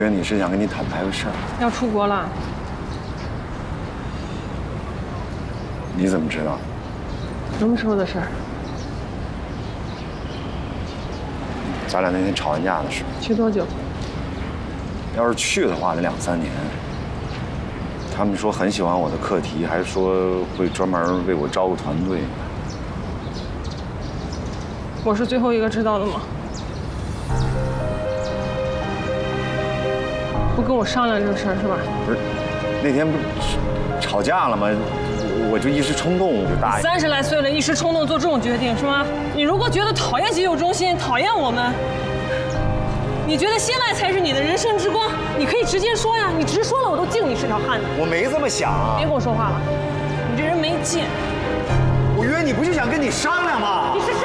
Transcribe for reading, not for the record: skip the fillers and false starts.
约你是想跟你坦白个事儿。 要出国了？ 你怎么知道？ 什么时候的事儿？ 咱俩那天吵完架的时候。 去多久？ 要是去的话，得2、3年。他们说很喜欢我的课题，还说会专门为我招个团队。 我是最后一个知道的吗？不跟我商量这个事儿是吧？ 不是，那天不是吵架了吗？我就一时冲动，我就答应。 30来岁了，一时冲动做这种决定是吗？你如果觉得讨厌急友中心，讨厌我们，你觉得现在才是你的人生之光，你可以直接说呀，你直说了我都敬你是条汉子。 我没这么想啊！ 别跟我说话了，你这人没劲。 我约你不就想跟你商量吗？ 你是